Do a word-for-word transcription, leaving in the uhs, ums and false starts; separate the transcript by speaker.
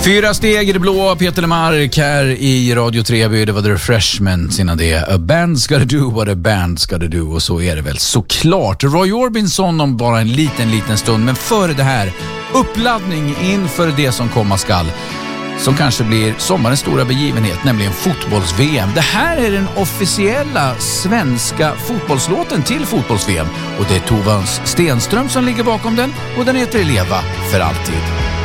Speaker 1: Fyra steg i det blå, Peter Lemark här i Radio Treby. Det var The Refreshments innan det. A band's gotta do what a band's gotta do. Och så är det väl såklart. Roy Orbison om bara en liten, liten stund. Men före det här, uppladdning inför det som komma skall. Som kanske blir sommarens stora begivenhet, nämligen fotbolls-V M. Det här är den officiella svenska fotbollslåten till fotbolls-V M. Och det är Tovans Stenström som ligger bakom den. Och den heter Leva för alltid.